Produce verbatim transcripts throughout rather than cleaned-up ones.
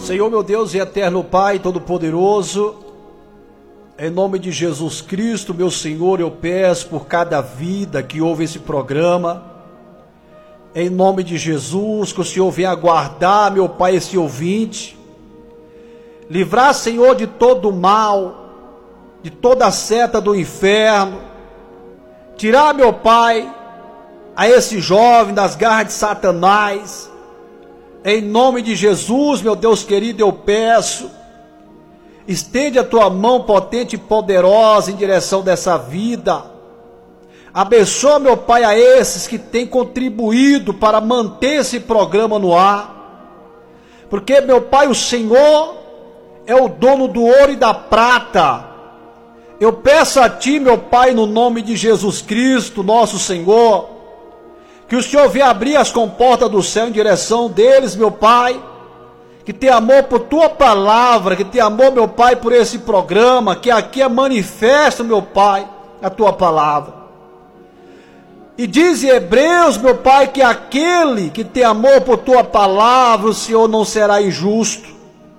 Senhor, meu Deus e eterno Pai Todo-Poderoso, em nome de Jesus Cristo, meu Senhor, eu peço por cada vida que ouve esse programa, em nome de Jesus, que o Senhor venha guardar, meu Pai, esse ouvinte, livrar, Senhor, de todo mal, de toda a seta do inferno, tirar, meu Pai, a esse jovem das garras de Satanás. Em nome de Jesus, meu Deus querido, eu peço, estende a tua mão potente e poderosa em direção dessa vida. Abençoa, meu Pai, a esses que têm contribuído para manter esse programa no ar. Porque, meu Pai, o Senhor é o dono do ouro e da prata. Eu peço a Ti, meu Pai, no nome de Jesus Cristo, nosso Senhor, que o Senhor venha abrir as comportas do céu em direção deles, meu Pai, que tem amor por Tua palavra, que tem amor, meu Pai, por esse programa, que aqui é manifesto, meu Pai, a Tua palavra. E diz em Hebreus, meu Pai, que aquele que tem amor por Tua palavra, o Senhor não será injusto.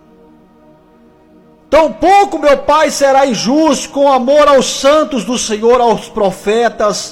Tampouco, meu Pai, será injusto com amor aos santos do Senhor, aos profetas.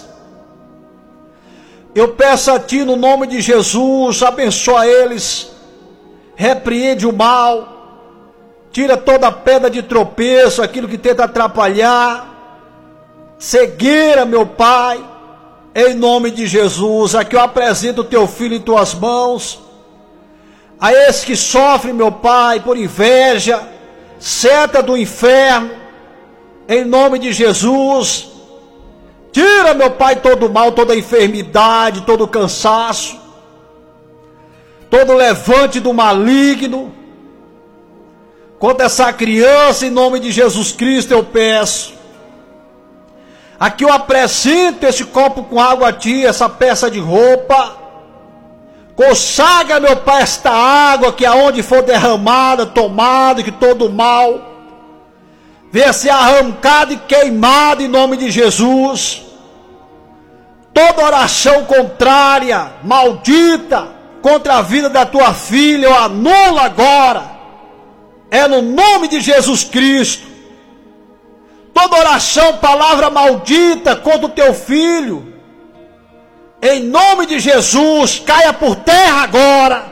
Eu peço a Ti, no nome de Jesus, abençoa eles, repreende o mal, tira toda a pedra de tropeço, aquilo que tenta atrapalhar, cegueira, meu Pai, em nome de Jesus. Aqui eu apresento o Teu Filho em Tuas mãos, a esse que sofre, meu Pai, por inveja, seta do inferno, em nome de Jesus. Tira, meu Pai, todo o mal, toda a enfermidade, todo o cansaço, todo o levante do maligno. Contra essa criança, em nome de Jesus Cristo, eu peço. Aqui eu apresento esse copo com água a Ti, essa peça de roupa. Consagra, meu Pai, esta água, que aonde for derramada, tomada, que todo o mal venha ser arrancado e queimado em nome de Jesus. Toda oração contrária, maldita, contra a vida da Tua filha, eu anulo agora. É no nome de Jesus Cristo. Toda oração, palavra maldita contra o Teu filho, em nome de Jesus, caia por terra agora.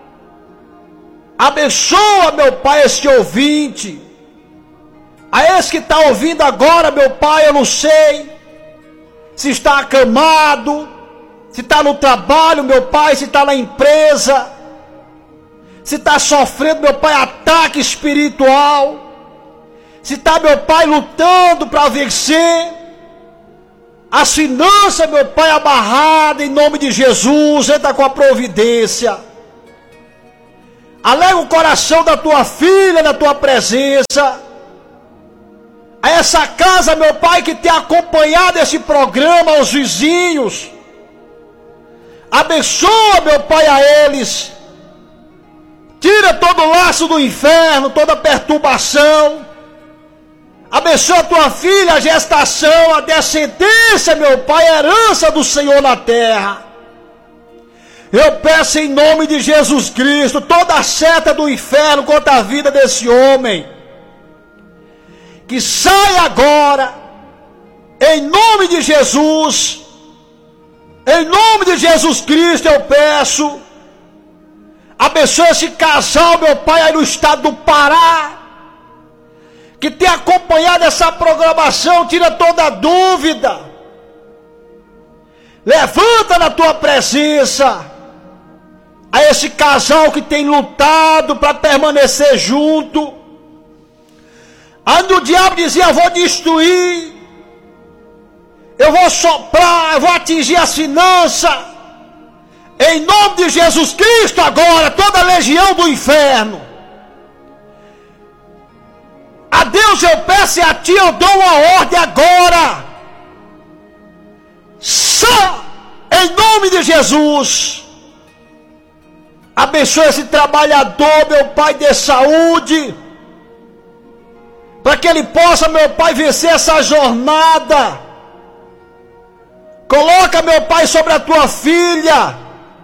Abençoa, meu Pai, este ouvinte. A esse que está ouvindo agora, meu Pai, eu não sei se está acamado, se está no trabalho, meu Pai, se está na empresa, se está sofrendo, meu Pai, ataque espiritual, se está, meu Pai, lutando para vencer, as finanças, meu Pai, amarrada em nome de Jesus, entra com a providência. Alegra o coração da Tua filha na Tua presença. A essa casa, meu Pai, que tem acompanhado esse programa, aos vizinhos. Abençoa, meu Pai, a eles. Tira todo o laço do inferno, toda perturbação. Abençoa a Tua filha, a gestação, a descendência, meu Pai, a herança do Senhor na terra. Eu peço em nome de Jesus Cristo, toda a seta do inferno contra a vida desse homem, que saia agora, em nome de Jesus, em nome de Jesus Cristo eu peço. Abençoa esse casal, meu Pai, aí no estado do Pará, que tem acompanhado essa programação, tira toda a dúvida, levanta na Tua presença, a esse casal que tem lutado para permanecer junto. Onde o diabo dizia, eu vou destruir, eu vou soprar, eu vou atingir as finanças, em nome de Jesus Cristo agora, toda a legião do inferno, a Deus eu peço e a Ti eu dou uma ordem agora, só em nome de Jesus. Abençoa esse trabalhador, meu Pai, de saúde, para que ele possa, meu Pai, vencer essa jornada. Coloca, meu Pai, sobre a Tua filha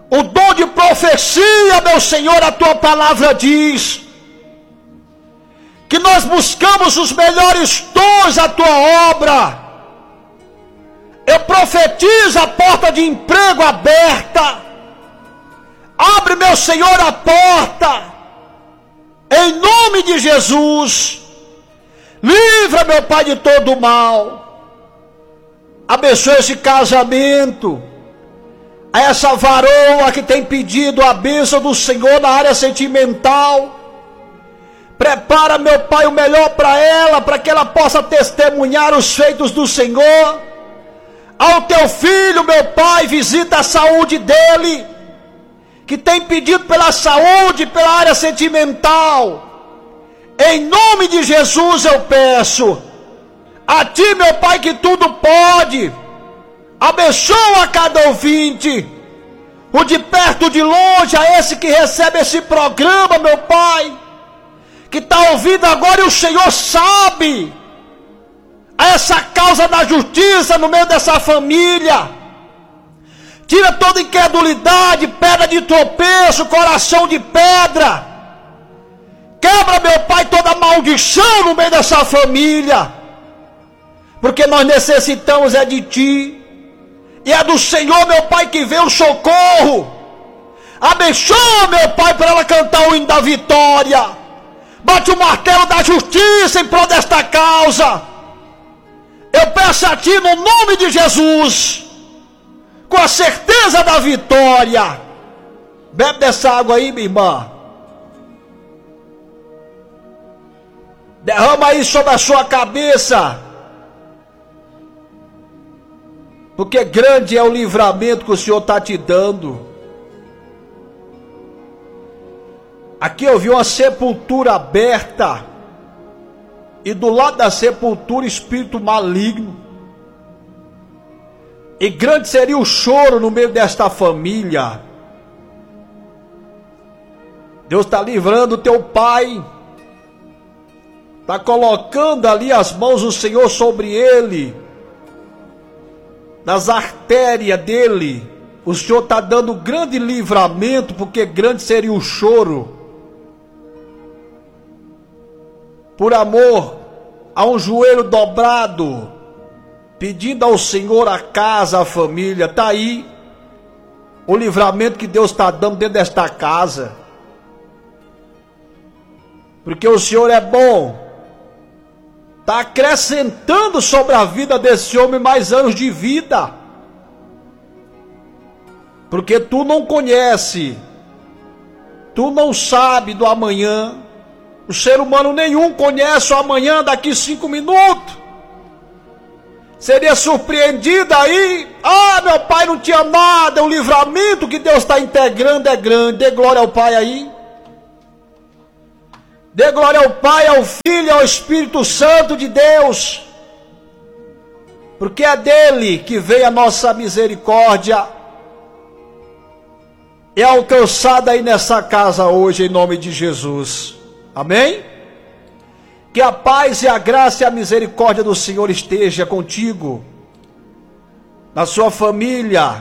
o dom de profecia, meu Senhor, a tua palavra diz que nós buscamos os melhores dons da tua obra. Eu profetizo a porta de emprego aberta. Abre, meu Senhor, a porta, em nome de Jesus. Livra, meu Pai, de todo o mal. Abençoa esse casamento, a essa varoa que tem pedido a bênção do Senhor na área sentimental. Prepara, meu Pai, o melhor para ela, para que ela possa testemunhar os feitos do Senhor. Ao teu filho, meu Pai, visita a saúde dele, que tem pedido pela saúde, pela área sentimental. Em nome de Jesus eu peço a ti, meu Pai, que tudo pode. Abençoa cada ouvinte, o de perto, o de longe, a esse que recebe esse programa, meu Pai, que está ouvindo agora, e o Senhor sabe a essa causa da justiça no meio dessa família. Tira toda incredulidade, pedra de tropeço, coração de pedra. Quebra, meu Pai, toda maldição no meio dessa família, porque nós necessitamos é de Ti, e é do Senhor, meu Pai, que vem o socorro. Abençoa, meu Pai, para ela cantar o hino da vitória. Bate o martelo da justiça em prol desta causa. Eu peço a Ti no nome de Jesus, com a certeza da vitória. Bebe dessa água aí, minha irmã. Derrama aí sobre a sua cabeça, porque grande é o livramento que o Senhor está te dando. Aqui eu vi uma sepultura aberta, e do lado da sepultura espírito maligno. E grande seria o choro no meio desta família. Deus está livrando o teu pai, está colocando ali as mãos do Senhor sobre ele, nas artérias dele. O Senhor está dando grande livramento, porque grande seria o choro, por amor a um joelho dobrado, pedindo ao Senhor a casa, a família. Está aí o livramento que Deus está dando dentro desta casa, porque o Senhor é bom, está acrescentando sobre a vida desse homem mais anos de vida, porque tu não conhece, tu não sabe do amanhã. O ser humano nenhum conhece o amanhã daqui cinco minutos. Seria surpreendido aí. Ah, meu pai não tinha nada. O livramento que Deus está integrando é grande. Dê glória ao Pai aí. Dê glória ao Pai, ao Filho e ao Espírito Santo de Deus, porque é dele que vem a nossa misericórdia. É alcançada aí nessa casa hoje, em nome de Jesus. Amém? Que a paz e a graça e a misericórdia do Senhor esteja contigo, na sua família,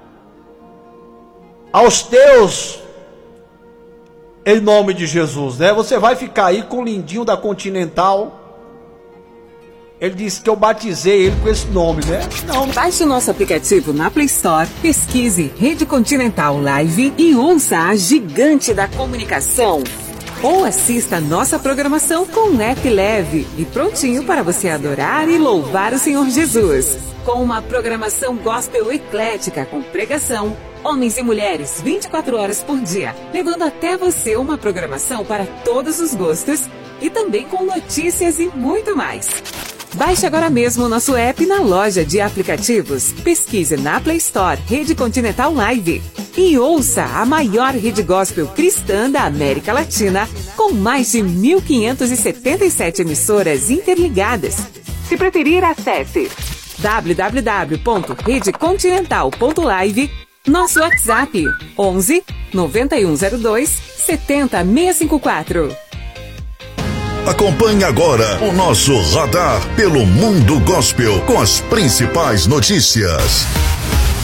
aos teus, em nome de Jesus, né? Você vai ficar aí com o lindinho da Continental. Ele disse que eu batizei ele com esse nome, né? Não. Baixe o nosso aplicativo na Play Store, pesquise Rede Continental Live e ouça a gigante da comunicação. Ou assista a nossa programação com um app leve e prontinho para você adorar e louvar o Senhor Jesus. Com uma programação gospel eclética com pregação, homens e mulheres vinte e quatro horas por dia, levando até você uma programação para todos os gostos e também com notícias e muito mais. Baixe agora mesmo o nosso app na loja de aplicativos. Pesquise na Play Store Rede Continental Live e ouça a maior rede gospel cristã da América Latina, com mais de mil quinhentas e setenta e sete emissoras interligadas. Se preferir, acesse w w w ponto rede continental ponto live, nosso WhatsApp onze, noventa e um zero dois, setenta, seiscentos e cinquenta e quatro. Acompanhe agora o nosso radar pelo mundo gospel com as principais notícias.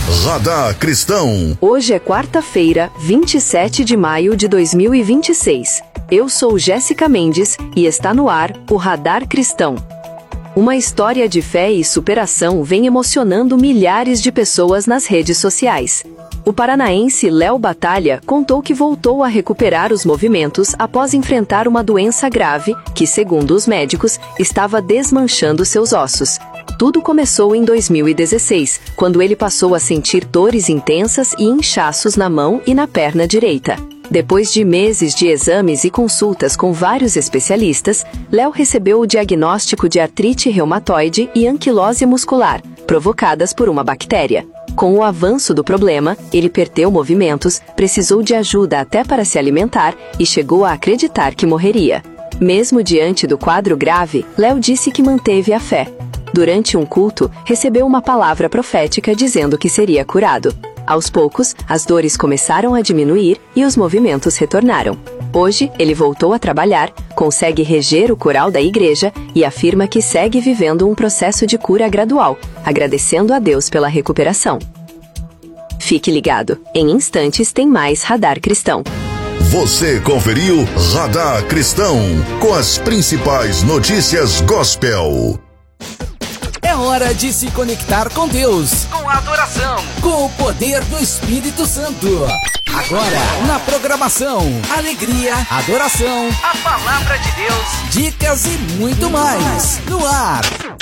Radar Cristão. Hoje é quarta-feira, vinte e sete de maio de dois mil e vinte e seis. Eu sou Jéssica Mendes e está no ar o Radar Cristão. Uma história de fé e superação vem emocionando milhares de pessoas nas redes sociais. O paranaense Léo Batalha contou que voltou a recuperar os movimentos após enfrentar uma doença grave que, segundo os médicos, estava desmanchando seus ossos. Tudo começou em dois mil e dezesseis, quando ele passou a sentir dores intensas e inchaços na mão e na perna direita. Depois de meses de exames e consultas com vários especialistas, Léo recebeu o diagnóstico de artrite reumatoide e anquilose muscular, provocadas por uma bactéria. Com o avanço do problema, ele perdeu movimentos, precisou de ajuda até para se alimentar e chegou a acreditar que morreria. Mesmo diante do quadro grave, Léo disse que manteve a fé. Durante um culto, recebeu uma palavra profética dizendo que seria curado. Aos poucos, as dores começaram a diminuir e os movimentos retornaram. Hoje, ele voltou a trabalhar, consegue reger o coral da igreja e afirma que segue vivendo um processo de cura gradual, agradecendo a Deus pela recuperação. Fique ligado, em instantes tem mais Radar Cristão. Você conferiu Radar Cristão, com as principais notícias gospel. É hora de se conectar com Deus, com a adoração, com o poder do Espírito Santo. Agora, na programação, alegria, adoração, a palavra de Deus, dicas e muito mais. No ar,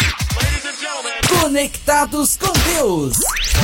Conectados com Deus.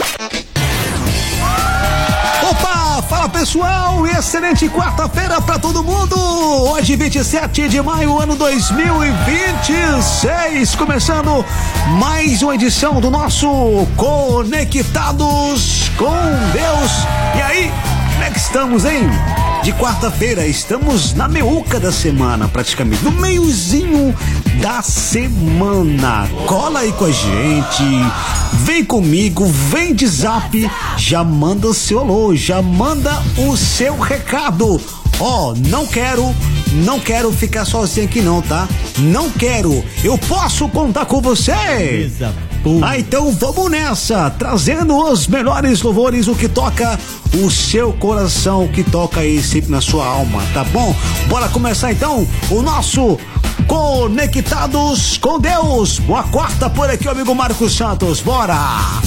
Opa, fala pessoal, excelente quarta-feira pra todo mundo. Hoje vinte e sete de maio, ano dois mil e vinte e seis, começando mais uma edição do nosso Conectados com Deus. E aí, como é que estamos, hein? De quarta-feira, estamos na meiuca da semana, praticamente, no meiozinho da semana. Cola aí com a gente, vem comigo, vem de zap, já manda o seu alô, já manda o seu recado. Ó, oh, não quero, não quero ficar sozinho aqui não, tá? Não quero, eu posso contar com você? Beleza. Ah, então vamos nessa, trazendo os melhores louvores, o que toca o seu coração, o que toca aí sempre na sua alma, tá bom? Bora começar então o nosso Conectados com Deus. Boa quarta por aqui, amigo Marcos Santos, bora!